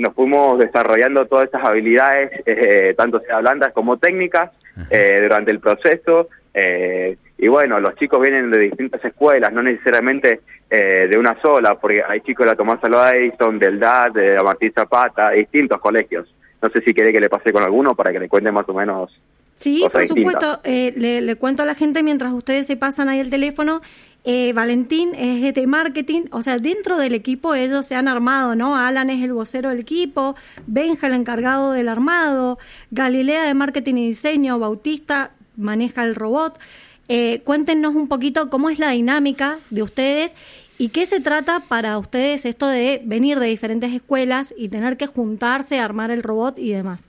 nos fuimos desarrollando todas esas habilidades, tanto sea blandas como técnicas, durante el proceso. Y bueno, los chicos vienen de distintas escuelas, no necesariamente de una sola, porque hay chicos de la Tomás Alva Edison, del DAT, de la Martín Zapata, de distintos colegios. No sé si quiere que le pase con alguno para que le cuente más o menos. Sí, por supuesto. Le cuento a la gente mientras ustedes se pasan ahí el teléfono. Valentín es de marketing, o sea, dentro del equipo ellos se han armado, ¿no? Alan es el vocero del equipo, Benja el encargado del armado, Galilea de marketing y diseño, Bautista maneja el robot. Cuéntenos un poquito cómo es la dinámica de ustedes y qué se trata para ustedes esto de venir de diferentes escuelas y tener que juntarse, armar el robot y demás.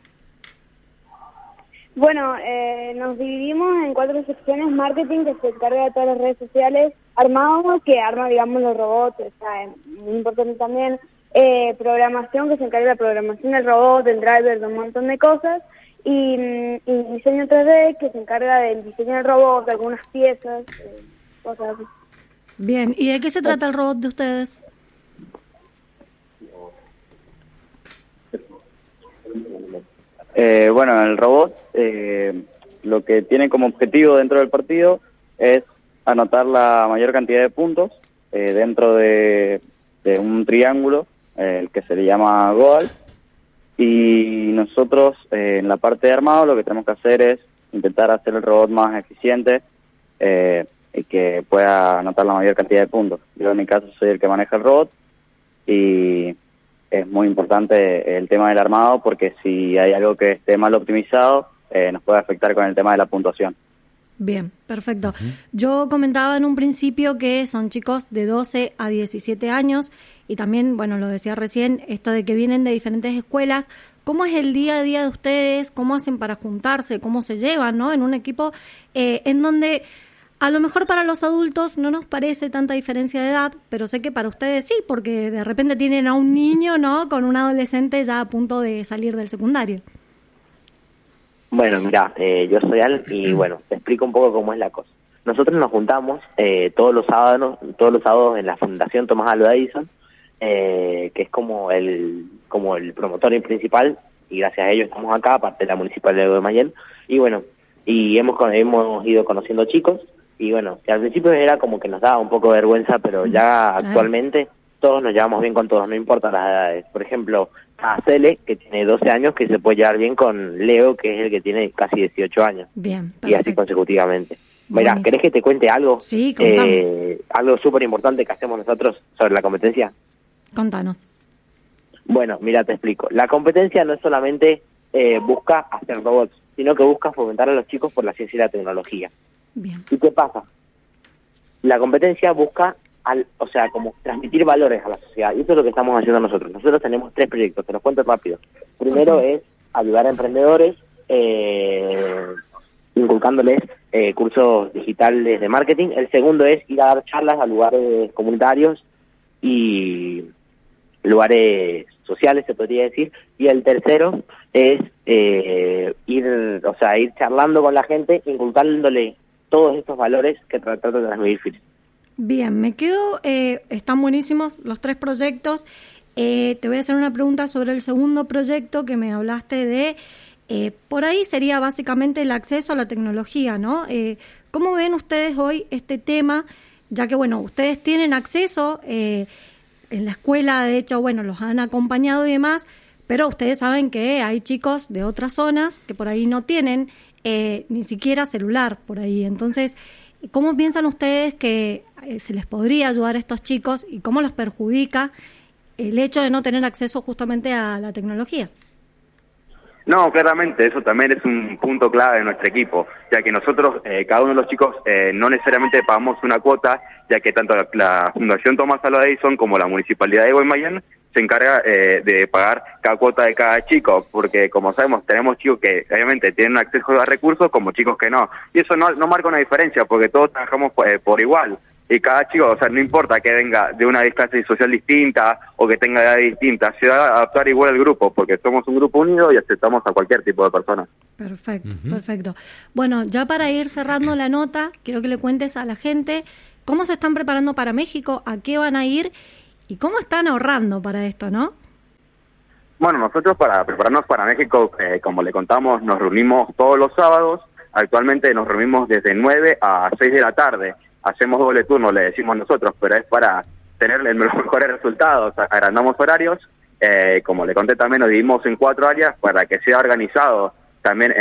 Bueno, nos dividimos en 4 secciones: marketing, que se encarga de todas las redes sociales; armado, que arma, digamos, los robots, o sea, es muy importante también; programación, que se encarga de la programación del robot, del driver, de un montón de cosas; y diseño 3D, que se encarga del diseño del robot, de algunas piezas, cosas así. Bien, ¿y de qué se trata el robot de ustedes? Bueno, el robot lo que tiene como objetivo dentro del partido es anotar la mayor cantidad de puntos dentro de un triángulo, el que se le llama goal, y nosotros en la parte de armado lo que tenemos que hacer es intentar hacer el robot más eficiente y que pueda anotar la mayor cantidad de puntos. Yo en mi caso soy el que maneja el robot y es muy importante el tema del armado, porque si hay algo que esté mal optimizado, nos puede afectar con el tema de la puntuación. Bien, perfecto. Yo comentaba en un principio que son chicos de 12 a 17 años y también, bueno, lo decía recién, esto de que vienen de diferentes escuelas. ¿Cómo es el día a día de ustedes? ¿Cómo hacen para juntarse? ¿Cómo se llevan, no? En un equipo en donde a lo mejor para los adultos no nos parece tanta diferencia de edad, pero sé que para ustedes sí, porque de repente tienen a un niño, ¿no?, con un adolescente ya a punto de salir del secundario. Bueno, mira, yo soy Al y bueno, te explico un poco cómo es la cosa. Nosotros nos juntamos todos los sábados en la Fundación Tomás Alva Edison, que es como el promotor principal, y gracias a ellos estamos acá, aparte de la Municipalidad de Guaymallén. Y bueno, y hemos ido conociendo chicos. Y bueno, que al principio era como que nos daba un poco de vergüenza, pero ya actualmente todos nos llevamos bien con todos, no importa las edades. Por ejemplo, a Cele, que tiene 12 años, que se puede llevar bien con Leo, que es el que tiene casi 18 años. Bien, perfecto. Y así consecutivamente. Mira, ¿querés que te cuente algo? Sí, contame. Algo súper importante que hacemos nosotros sobre la competencia. Contanos. Bueno, mira, te explico. La competencia no es solamente busca hacer robots, sino que busca fomentar a los chicos por la ciencia y la tecnología. Bien. ¿Y qué pasa? La competencia busca, como transmitir valores a la sociedad, y eso es lo que estamos haciendo nosotros. Nosotros tenemos 3 proyectos, te los cuento rápido. Primero es ayudar a emprendedores, inculcándoles cursos digitales de marketing. El segundo es ir a dar charlas a lugares comunitarios y lugares sociales, se podría decir. Y el tercero es ir charlando con la gente, inculcándole todos estos valores que trato de transmitir. Bien, me quedo, están buenísimos los 3 proyectos. Te voy a hacer una pregunta sobre el segundo proyecto que me hablaste de, por ahí sería básicamente el acceso a la tecnología, ¿no? ¿Cómo ven ustedes hoy este tema? Ya que, bueno, ustedes tienen acceso en la escuela, de hecho, bueno, los han acompañado y demás, pero ustedes saben que hay chicos de otras zonas que por ahí no tienen ni siquiera celular por ahí. Entonces, ¿cómo piensan ustedes que se les podría ayudar a estos chicos y cómo los perjudica el hecho de no tener acceso justamente a la tecnología? No, claramente, eso también es un punto clave de nuestro equipo, ya que nosotros, cada uno de los chicos, no necesariamente pagamos una cuota, ya que tanto la Fundación Tomás Alva Edison como la Municipalidad de Guaymallén se encarga de pagar cada cuota de cada chico, porque como sabemos, tenemos chicos que obviamente tienen acceso a recursos como chicos que no, y eso no marca una diferencia, porque todos trabajamos por igual. Y cada chico, no importa que venga de una clase social distinta o que tenga edad distinta, se va a adaptar igual al grupo, porque somos un grupo unido y aceptamos a cualquier tipo de persona. Perfecto, perfecto. Bueno, ya para ir cerrando la nota, quiero que le cuentes a la gente cómo se están preparando para México, a qué van a ir y cómo están ahorrando para esto, ¿no? Bueno, nosotros para prepararnos para México, como le contamos, nos reunimos todos los sábados. Actualmente nos reunimos desde 9 a 6 de la tarde. Hacemos doble turno, le decimos nosotros, pero es para tener los mejores resultados. Agrandamos horarios. Como le conté también, nos dividimos en 4 áreas para que sea organizado. También,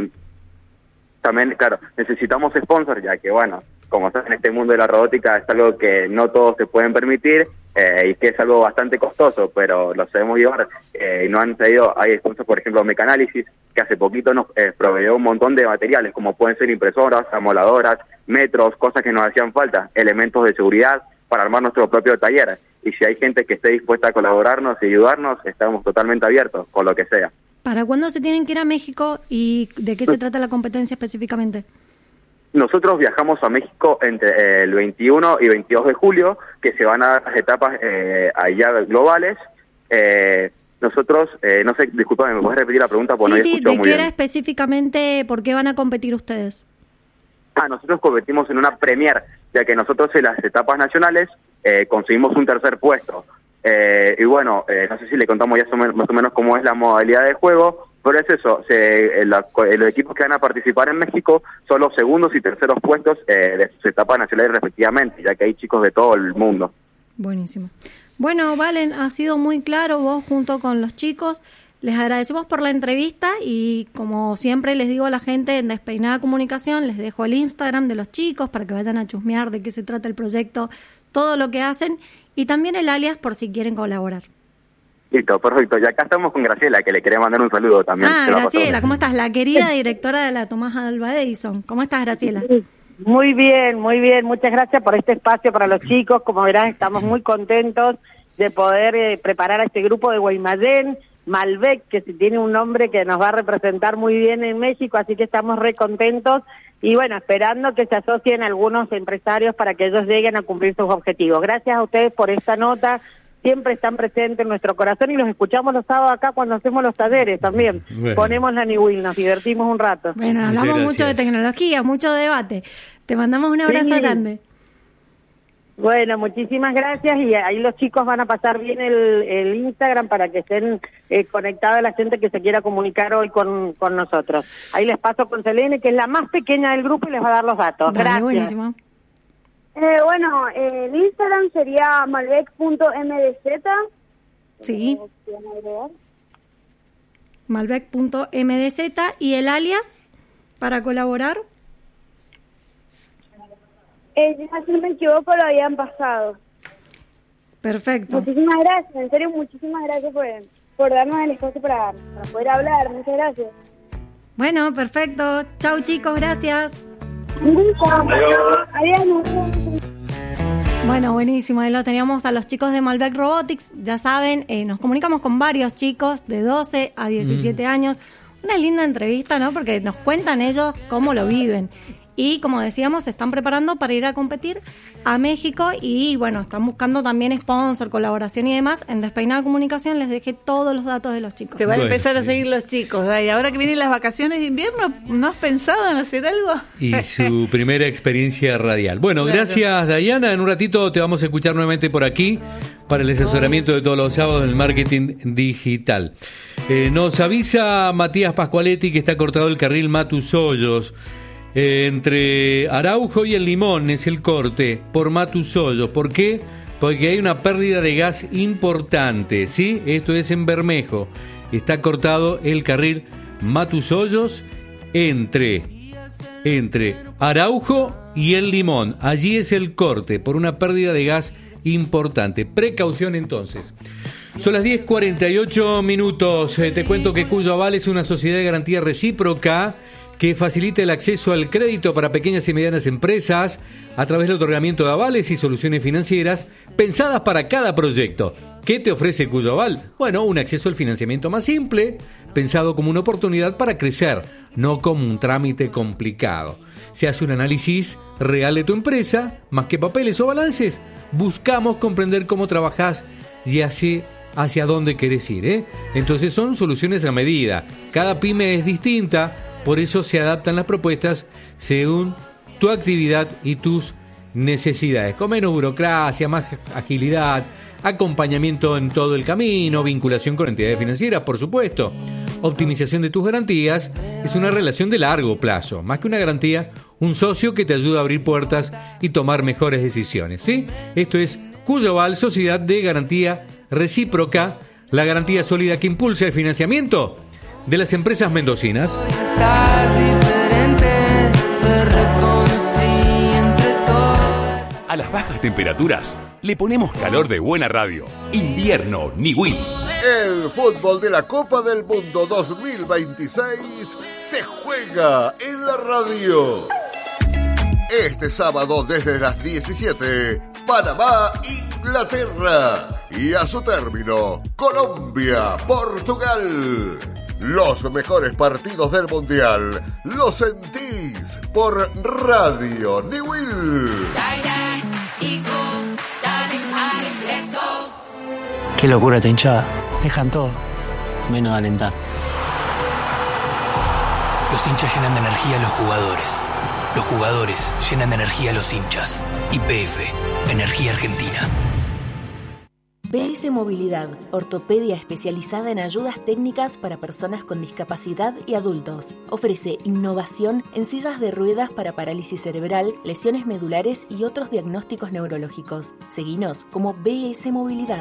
claro, necesitamos sponsors, ya que, bueno, como sabes, en este mundo de la robótica es algo que no todos se pueden permitir y que es algo bastante costoso, pero lo sabemos llevar. Y nos han traído, hay sponsors, por ejemplo, Mecanálisis, que hace poquito nos proveyó un montón de materiales, como pueden ser impresoras, amoladoras, metros, cosas que nos hacían falta, elementos de seguridad para armar nuestro propio taller. Y si hay gente que esté dispuesta a colaborarnos y ayudarnos, estamos totalmente abiertos, con lo que sea. ¿Para cuándo se tienen que ir a México y de qué se trata la competencia específicamente? Nosotros viajamos a México entre el 21 y 22 de julio, que se van a dar las etapas allá globales. Nosotros, no sé, discúlpame, ¿me puedes repetir la pregunta? Porque no había escuchado muy bien. ¿de qué era específicamente, por qué van a competir ustedes? Nosotros competimos en una Premier, ya que nosotros en las etapas nacionales conseguimos un tercer puesto. Y bueno, no sé si le contamos ya más o menos cómo es la modalidad de juego, pero es eso, los equipos que van a participar en México son los segundos y terceros puestos de sus etapas nacionales respectivamente, ya que hay chicos de todo el mundo. Buenísimo. Bueno, Valen, ha sido muy claro vos junto con los chicos. Les agradecemos por la entrevista y como siempre les digo a la gente en Despeinada Comunicación, les dejo el Instagram de los chicos para que vayan a chusmear de qué se trata el proyecto, todo lo que hacen y también el alias por si quieren colaborar. Listo, perfecto. Y acá estamos con Graciela, que le quería mandar un saludo también. Graciela, ¿cómo estás? La querida directora de la Tomás Alva Edison. ¿Cómo estás, Graciela? Muy bien, muy bien. Muchas gracias por este espacio para los chicos. Como verán, estamos muy contentos de poder preparar a este grupo de Guaymallén, Malbec, que tiene un nombre que nos va a representar muy bien en México, así que estamos re contentos y bueno, esperando que se asocien algunos empresarios para que ellos lleguen a cumplir sus objetivos. Gracias a ustedes por esta nota, siempre están presentes en nuestro corazón y los escuchamos los sábados acá cuando hacemos los talleres también. Bueno. Ponemos la New Will, nos divertimos un rato. Bueno, hablamos mucho de tecnología, mucho debate. Te mandamos un abrazo grande. Bueno, muchísimas gracias y ahí los chicos van a pasar bien el Instagram para que estén conectados a la gente que se quiera comunicar hoy con nosotros. Ahí les paso con Selene, que es la más pequeña del grupo y les va a dar los datos. Dale, gracias. Buenísimo. Bueno, el Instagram sería malbec.mdz. Sí. Malbec.mdz y el alias para colaborar. Si no me equivoco, lo habían pasado. Perfecto. Muchísimas gracias, en serio, muchísimas gracias por darnos el espacio para poder hablar. Muchas gracias. Bueno, perfecto. Chau, chicos, gracias. Adiós. Bueno, buenísimo. Ahí lo teníamos a los chicos de Malbec Robotics. Ya saben, nos comunicamos con varios chicos de 12 a 17 años. Una linda entrevista, ¿no? Porque nos cuentan ellos cómo lo viven. Y como decíamos, se están preparando para ir a competir a México y bueno, están buscando también sponsor, colaboración y demás. En Despeinada Comunicación les dejé todos los datos de los chicos. Te van a empezar a seguir los chicos. Y ahora que vienen las vacaciones de invierno, ¿no has pensado en hacer algo? Y su primera experiencia radial. Bueno, claro. Gracias, Dayana. En un ratito te vamos a escuchar nuevamente por aquí para el asesoramiento de todos los sábados en el marketing digital. Nos avisa Matías Pascualetti que está cortado el carril Matus-Hoyos. Entre Araujo y el Limón es el corte por Matus-Hoyos. ¿Por qué? Porque hay una pérdida de gas importante, ¿sí? Esto es en Bermejo. Está cortado el carril Matus-Hoyos entre Araujo y el Limón. Allí es el corte por una pérdida de gas importante. Precaución entonces. Son las 10:48 minutos. Te cuento que Cuyo Aval es una sociedad de garantía recíproca que facilita el acceso al crédito para pequeñas y medianas empresas a través del otorgamiento de avales y soluciones financieras pensadas para cada proyecto. ¿Qué te ofrece Cuyo Aval? Bueno, un acceso al financiamiento más simple, pensado como una oportunidad para crecer, no como un trámite complicado. Se hace un análisis real de tu empresa, más que papeles o balances. Buscamos comprender cómo trabajás y hacia dónde querés ir, Entonces son soluciones a medida. Cada pyme es distinta. Por eso se adaptan las propuestas según tu actividad y tus necesidades. Con menos burocracia, más agilidad, acompañamiento en todo el camino, vinculación con entidades financieras, por supuesto. Optimización de tus garantías es una relación de largo plazo, más que una garantía, un socio que te ayuda a abrir puertas y tomar mejores decisiones, ¿sí? Esto es Cuyo Aval, Sociedad de Garantía Recíproca, la garantía sólida que impulsa el financiamiento de las empresas mendocinas. A las bajas temperaturas le ponemos calor de buena radio. Invierno Niwil. El fútbol de la Copa del Mundo 2026 se juega en la radio. Este sábado desde las 17, Panamá, Inglaterra. Y a su término, Colombia, Portugal. Los mejores partidos del Mundial los sentís por Radio Niwil. Qué locura esta hinchada. Dejan todo, menos alentar. Los hinchas llenan de energía a los jugadores. Los jugadores llenan de energía a los hinchas. YPF, Energía Argentina. BS Movilidad, ortopedia especializada en ayudas técnicas para personas con discapacidad y adultos. Ofrece innovación en sillas de ruedas para parálisis cerebral, lesiones medulares y otros diagnósticos neurológicos. Seguinos como BS Movilidad.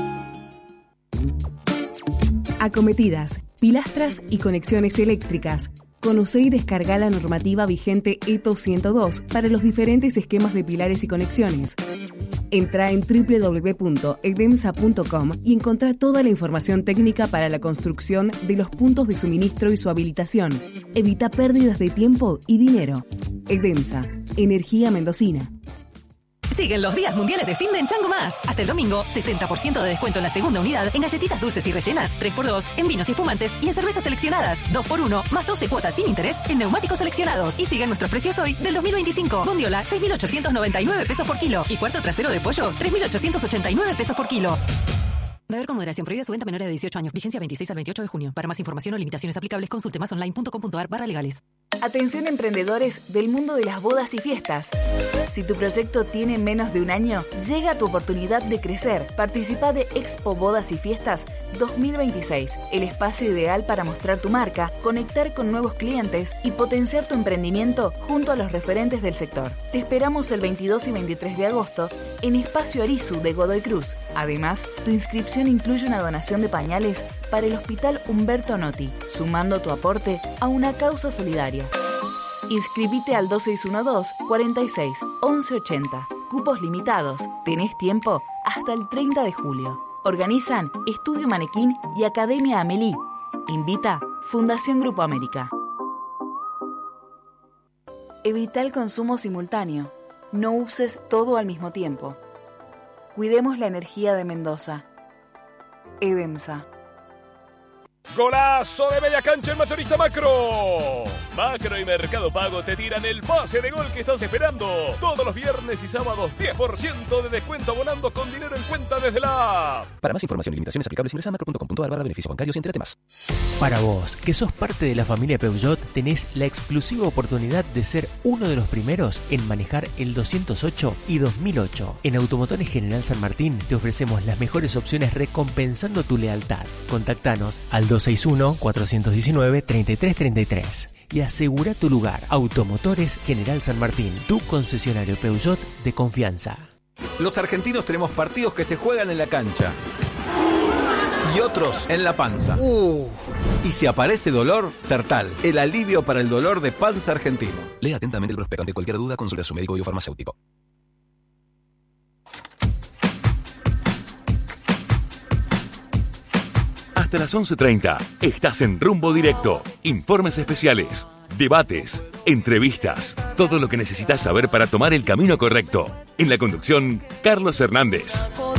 Acometidas, pilastras y conexiones eléctricas. Conoce y descarga la normativa vigente ETO 102 para los diferentes esquemas de pilares y conexiones. Entra en www.edemsa.com y encontrá toda la información técnica para la construcción de los puntos de suministro y su habilitación. Evita pérdidas de tiempo y dinero. Edemsa, Energía Mendocina. Siguen los días mundiales de fin de en Chango Más. Hasta el domingo, 70% de descuento en la segunda unidad en galletitas dulces y rellenas, 3x2 en vinos y espumantes y en cervezas seleccionadas, 2x1 más 12 cuotas sin interés en neumáticos seleccionados. Y siguen nuestros precios hoy del 2025. Bondiola, 6.899 pesos por kilo. Y cuarto trasero de pollo, 3.889 pesos por kilo. Beber con moderación. Prohibida su venta a menores de 18 años. Vigencia 26 al 28 de junio. Para más información o limitaciones aplicables, consulte masonline.com.ar/legales. Atención emprendedores del mundo de las bodas y fiestas. Si tu proyecto tiene menos de un año, llega tu oportunidad de crecer. Participa de Expo Bodas y Fiestas 2026, el espacio ideal para mostrar tu marca, conectar con nuevos clientes y potenciar tu emprendimiento junto a los referentes del sector. Te esperamos el 22 y 23 de agosto en Espacio Arizu de Godoy Cruz. Además, tu inscripción incluye una donación de pañales para el Hospital Humberto Notti, sumando tu aporte a una causa solidaria. Inscribite al 2612-46-1180. Cupos limitados. Tenés tiempo hasta el 30 de julio. Organizan Estudio Manequín y Academia Amelie. Invita Fundación Grupo América. Evita el consumo simultáneo. No uses todo al mismo tiempo. Cuidemos la energía de Mendoza. Edemsa. ¡Golazo de media cancha en Mayorista Macro! Macro y Mercado Pago te tiran el pase de gol que estás esperando. Todos los viernes y sábados, 10% de descuento abonando con dinero en cuenta desde la app. Para más información y limitaciones aplicables, ingresa a macro.com.ar/beneficios bancarios y entérate más. Para vos, que sos parte de la familia Peugeot, tenés la exclusiva oportunidad de ser uno de los primeros en manejar el 208 y 2008. En Automotores General San Martín te ofrecemos las mejores opciones recompensando tu lealtad. Contactanos al 261-419-3333 y asegura tu lugar. Automotores General San Martín, tu concesionario Peugeot de confianza. Los argentinos tenemos partidos que se juegan en la cancha y otros en la panza. Y si aparece dolor, Sertal, el alivio para el dolor de panza argentino. Lea atentamente el prospecto. Ante cualquier duda, consulte a su médico o farmacéutico. Hasta las 11:30 estás en Rumbo Directo. Informes especiales, debates, entrevistas, todo lo que necesitas saber para tomar el camino correcto. En la conducción, Carlos Hernández.